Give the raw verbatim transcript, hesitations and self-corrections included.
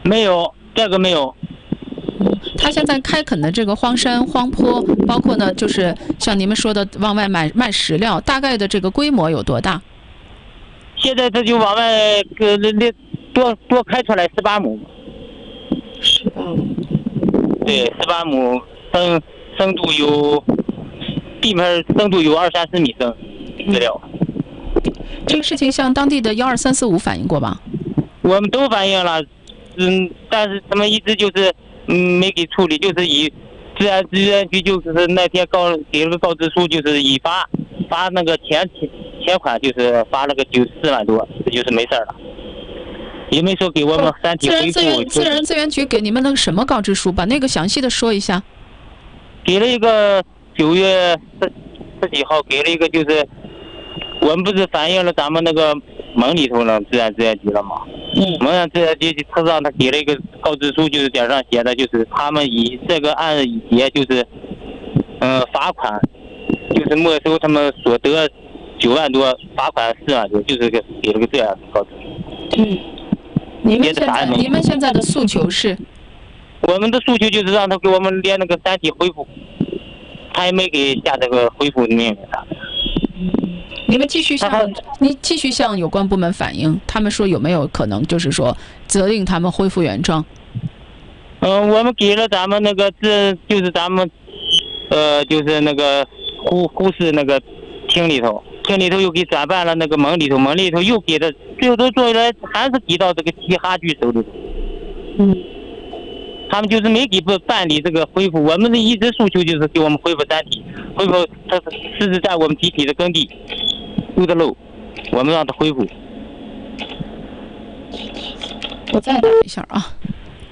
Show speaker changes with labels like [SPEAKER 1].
[SPEAKER 1] 没有，这个没有。
[SPEAKER 2] 他现在开垦的这个荒山荒坡，包括呢，就是像你们说的往外买卖食料，大概的这个规模有多大？
[SPEAKER 1] 现在这就往外呃那那多多开出来十八亩。
[SPEAKER 2] 十八亩。
[SPEAKER 1] 对，十八亩，深深度有地面深度有二三十米深资料。
[SPEAKER 2] 这个事情向当地的幺二三四五反映过吧？
[SPEAKER 1] 我们都反映了，嗯，但是他们一直就是嗯没给处理，就是以自然资源局就是那天告给了个告知书，就是以发发那个钱钱钱款，就是发了个九四万多，这就是没事了。也没说给我们山体恢复。
[SPEAKER 2] 自然资源自然资源局给你们那个什么告知书？把那个详细的说一下。
[SPEAKER 1] 给了一个九月十十几号，给了一个就是我们不是反映了咱们那个盟里头呢自然资源局了吗？
[SPEAKER 2] 嗯。
[SPEAKER 1] 盟上自然局车上他给了一个告知书，就是顶上写的就是他们以这个案以结就是嗯、呃、罚款，就是没收他们所得九万多，罚款四万多，就是个给了个这样的告知书。
[SPEAKER 2] 嗯。你们现在你们现在的诉求是？
[SPEAKER 1] 我们的诉求就是让他给我们连那个山体恢复，他也没给下这个恢复命令啥。
[SPEAKER 2] 你们继续向你继续向有关部门反映，他们说有没有可能就是说责令他们恢复原状？
[SPEAKER 1] 嗯，我们给了咱们那个这就是咱们呃就是那个呼呼市那个厅里头。厅里头又给转办了那个盟里头，盟里头又给的，最后都做下来还是给到这个齐哈局手里头。
[SPEAKER 2] 嗯，
[SPEAKER 1] 他们就是没给不办理这个恢复，我们的一直诉求就是给我们恢复山体，恢复它是是在我们集体的耕地丢的漏，我们让它恢复。
[SPEAKER 2] 我再打一下啊。